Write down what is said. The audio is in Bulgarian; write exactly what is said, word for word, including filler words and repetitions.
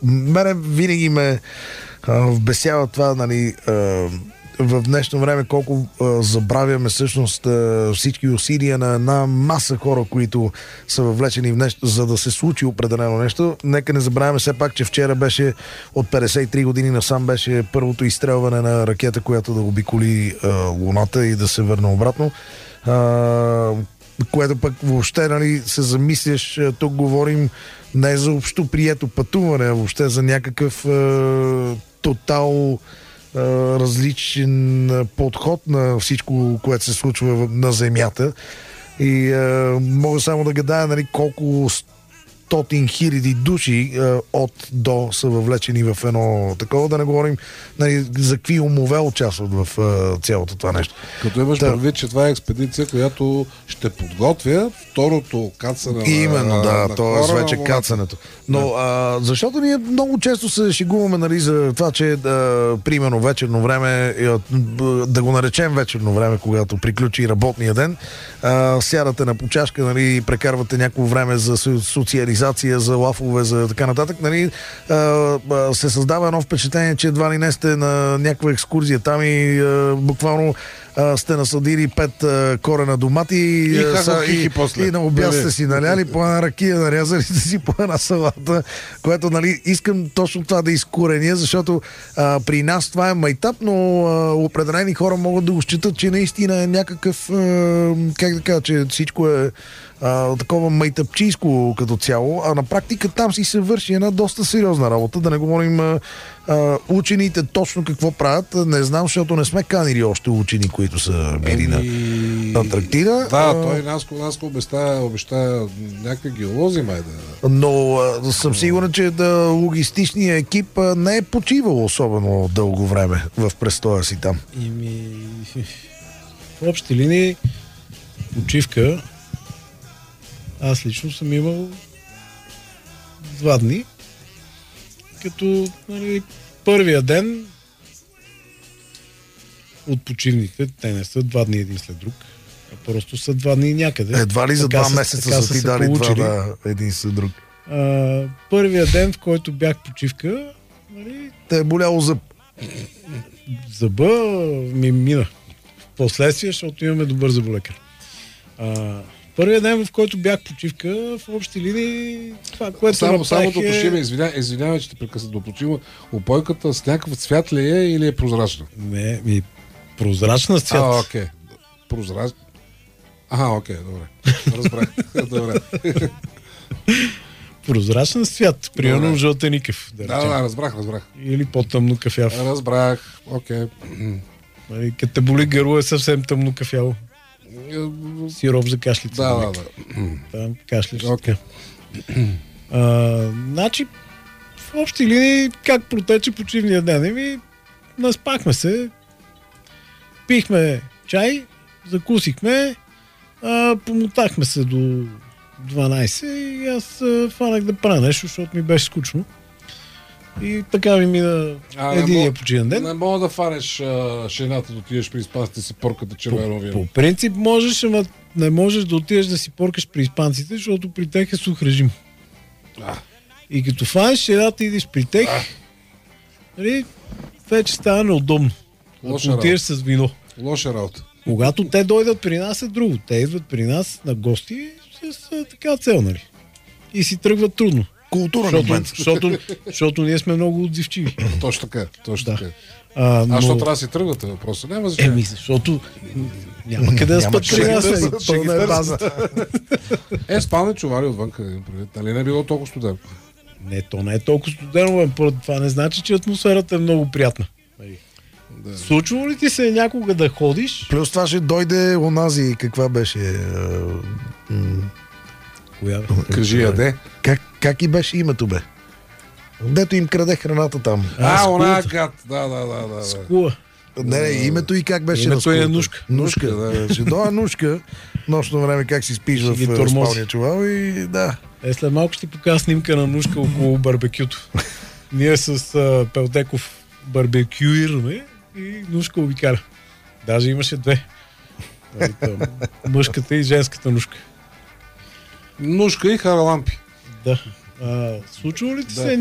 мене винаги ме а, вбесява това, нали, а, в днешно време колко а, забравяме всъщност а, всички усилия на една маса хора, които са въвлечени в нещо, за да се случи определено нещо. Нека не забравяме все пак, че вчера беше от петдесет и три години насам беше първото изстрелване на ракета, която да обиколи а, Луната и да се върне обратно. А, което пък въобще, нали, се замисляш, тук говорим не за общо прието пътуване, а въобще за някакъв а, тотал различен подход на всичко, което се случва на Земята. И а, мога само да гадая, нали, колко стотин хиляди души а, от до са въвлечени в едно такова, да не говорим, нали, за какви умове участват в а, цялото това нещо. Като имаш Та... предвид, че това е експедиция, която ще подготвя второто кацане. Именно, на, да, на т.е. вече кацането. Но да. а, защото ние много често се шегуваме, нали, за това, че да, примерно вечерно време, да го наречем вечерно време, когато приключи работния ден, а, сядате на почашка, нали, прекарвате някакво време за социализация, за лафове, за така нататък, нали, а, а, се създава едно впечатление, че едва ли не сте на някаква екскурзия там и а, буквално а, сте насадили пет а, корена домати и, а, са, и, и, и на обяд сте си наляли по една ракия, нарязали сте си по една салата, което, нали, искам точно това да изкореня, защото а, при нас това е майтап, но а, определени хора могат да го считат, че наистина е някакъв а, как да кажа, че всичко е а, такова майтапчийско като цяло, а на практика там си се върши една доста сериозна работа, да не говорим а, а, учените точно какво правят, не знам, защото не сме канили още учени, които са били Еми... на Антарктида. Да, той Наско, Наско обеща, обеща някакви геолози, май да... Но а, съм сигурен, че да, логистичният екип а, не е почивал особено дълго време в престоя си там. И ми... В общи линии почивка аз лично съм имал два дни, като, нали, първия ден от почивните, те не са два дни един след друг, а просто са два дни някъде. Едва ли за така два са, месеца са ти дали два, да, един след друг. А, първия ден, в който бях почивка, нали, те е боляло зъб. Зъба ми мина. Последствие, защото имаме добър зъболекар. А, първият ден, в който бях почивка, в общи линии, това, което само, направих само е... да почиваме, извинявай, извинявай, че те прекъсна да почива. Опойката с някакъв цвят ли е или е прозрачна? Не, ми прозрачна с цвят. А, окей. Прозрачна. Ага, окей, добре. Разбрах. Добре. Прозрачна с цвят. Примерно жълтеникъв. Да, да, да, разбрах, разбрах. Или по-тъмно кафяв. Разбрах, окей. Нали, като те боли гърло е съвсем тъмно кафяво. Сироп за кашлица. Да, да, да. Там кашлиш. Okay. А, значи, в общи линии, как протече почивния ден? Еми, наспахме се, пихме чай, закусихме, а, помотахме се до дванайсет и аз а, фанах да правя нещо, защото ми беше скучно. И така ми мина единия почивен ден. Не мога да фанеш а, шената да отидеш при испанците си порката червено вино. По, по принцип можеш, ама не можеш да отидеш да си поркаш при испанците, защото при тях е сух режим. А. И като фанеш шената и идиш при тях, нали, вече става неудобно. Ако отидеш с вино. Лоша работа. Когато те дойдат при нас е друго. Те идват при нас на гости с а, така цел, нали. И си тръгват трудно. Културен момент. Защото, защото ние сме много отзивчиви. Точно така, точно Да. така. А, но... а защо трябва да си тръгвате въпроса? Няма защо. Еми, защото няма къде да спят при нас. Пълна е базата. Е, спални чувари отвън, къде нали не е било толкова студено? Не, то не е толкова студено, но това не значи, че атмосферата е много приятна. Да. Случва ли ти се някога да ходиш? Плюс това ще дойде онази, каква беше... М- Коя? Кажи я, де. Как, как и беше името, бе? Дето им краде храната там. А, а она гад. Да, да, да, да. Скула. Не, не, името и как беше. Името е Нушка. Нушка, да. Ще дойде Нушка. Нощно време как си спиш в спалния чувал и да. Е, след малко ще ти покажа снимка на Нушка около барбекюто. Ние с а, Пелтеков барбекюираме и Нушка обикара. Даже имаше две. Мъжката и женската Нушка. Нушка и харалампи. Да. А, случва ли ти да. се